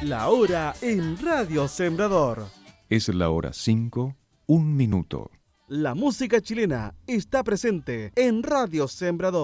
La hora en Radio Sembrador. Es la hora 5, 1 minuto. La música chilena está presente en Radio Sembrador.